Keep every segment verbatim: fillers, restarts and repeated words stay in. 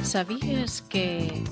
¿Sabías que...?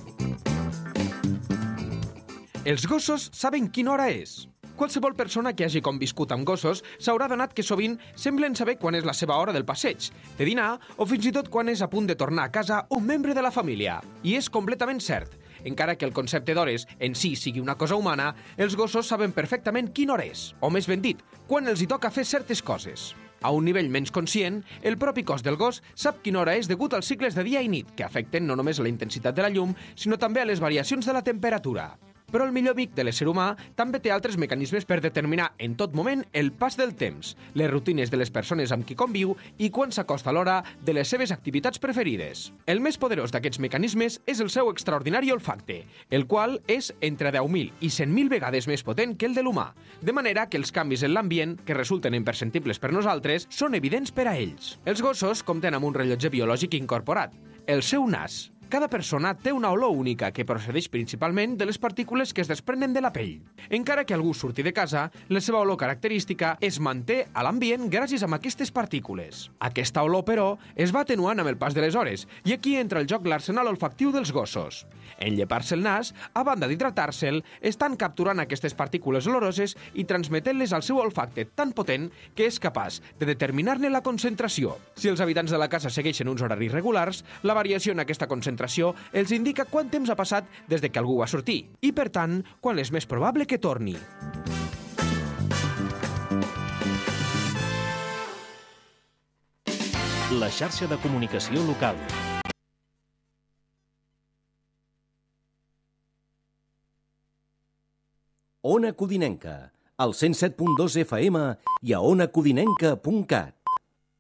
Els gossos saben quina hora és. Qualsevol persona que hagi conviscut amb gossos s'haurà adonat que sovint semblen saber quan és la seva hora del passeig, de dinar o fins i tot quan és a punt de tornar a casa un membre de la família. I és completament cert. Encara que el concepte d'hores en si sigui una cosa humana, els gossos saben perfectament quina hora és, o més ben dit, quan els hi toca fer certes coses. A un nivell menys conscient, el propi cos del gos sap quina hora és degut als cicles de dia i nit, que afecten no només la intensitat de la llum, sinó també a les variacions de la temperatura. Però el millor amic de l'ésser humà també té altres mecanismes per determinar en tot moment el pas del temps, les rutines de les persones amb qui conviu i quan s'acosta l'hora de les seves activitats preferides. El més poderós d'aquests mecanismes és el seu extraordinari olfacte, el qual és entre deu mil i cent mil vegades més potent que el de l'humà, de manera que els canvis en l'ambient, que resulten imperceptibles per nosaltres, són evidents per a ells. Els gossos compten amb un rellotge biològic incorporat, el seu nas. Cada persona té una olor única que procedeix principalment de les partícules que es desprenen de la pell. Encara que algú surti de casa, la seva olor característica es manté a l'ambient gràcies a aquestes partícules. Aquesta olor, però, es va atenuant amb el pas de les hores, i aquí entra el joc l'arsenal olfactiu dels gossos. En llepar-se el nas, a banda d'hidratar-se'l, estan capturant aquestes partícules oloroses i transmetent-les al seu olfacte tan potent que és capaç de determinar-ne la concentració. Si els habitants de la casa segueixen uns horaris regulars, la variació en aquesta concentració els indica quant temps ha passat des de que algú va sortir i, per tant, quan és més probable que torni. La xarxa de comunicació local. Ona Codinenca, al cent set punt dos F M i a ona codinenca punt cat.